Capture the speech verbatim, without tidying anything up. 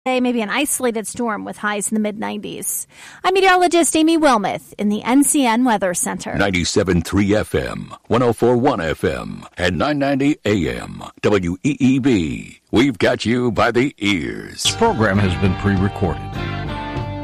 Maybe an isolated storm with highs in the mid nineties. I'm meteorologist Amy Wilmoth in the N C N Weather Center. ninety-seven point three F M, one oh four point one F M, and nine ninety A M, W E E B. We've got you by the ears. This program has been pre-recorded.